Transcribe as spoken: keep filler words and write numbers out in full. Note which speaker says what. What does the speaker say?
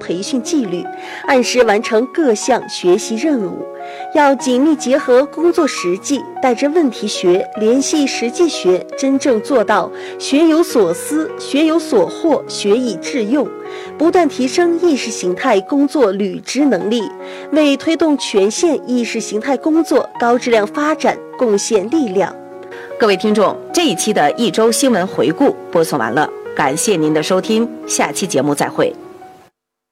Speaker 1: 培训纪律，按时完成各项学习任务。要紧密结合工作实际，带着问题学联系实际学，真正做到学有所思、学有所获、学以致用，不断提升意识形态工作履职能力，为推动全县意识形态工作高质量发展贡献力量。
Speaker 2: 各位听众，这一期的一周新闻回顾播送完了，感谢您的收听，下期节目再会。